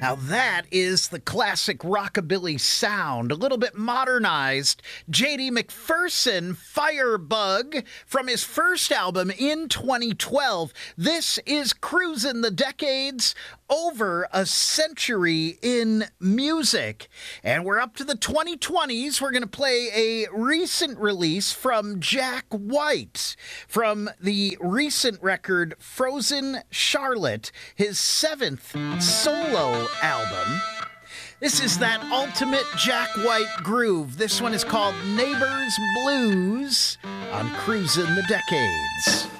Now that is the classic rockabilly sound, a little bit modernized. J.D. McPherson, Firebug, from his first album in 2012. This is Cruisin' the Decades, over a century in music. And we're up to the 2020s. We're going to play a recent release from Jack White, from the recent record Frozen Charlotte, his 7th solo album. This is that ultimate Jack White groove. This one is called Neighbors Blues on Cruisin' the Decades.